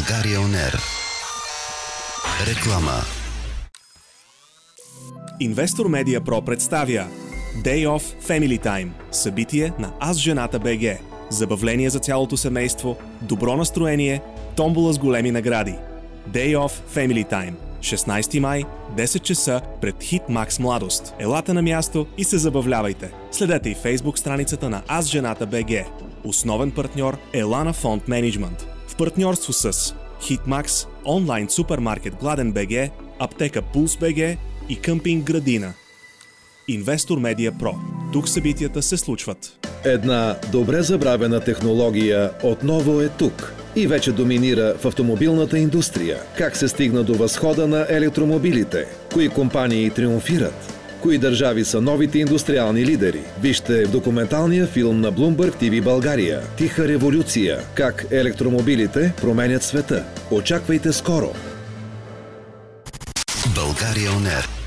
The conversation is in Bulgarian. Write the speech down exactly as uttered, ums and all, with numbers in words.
България Он Ер. Реклама. Инвестор Медиа Про представя Day of Family Time. Събитие на Аз жената БГ. Забавление за цялото семейство, добро настроение, томбола с големи награди. Day of Family Time. шестнайсети май, десет часа пред Хитмакс Младост. Елате на място и се забавлявайте. Следете и Фейсбук страницата на Аз жената БГ. Основен партньор Елана Фонд Менеджмент. В партньорство с Хитмакс, онлайн супермаркет Гладен БГ, аптека Пулс БГ и къмпинг Градина. Инвестор Медиа Про. Тук събитията се случват. Една добре забравена технология отново е тук и вече доминира в автомобилната индустрия. Как се стигна до възхода на електромобилите? Кои компании триумфират? Кои държави са новите индустриални лидери? Вижте в документалния филм на Bloomberg ти ви България "Тиха революция. Как електромобилите променят света". Очаквайте скоро! България Он Ер.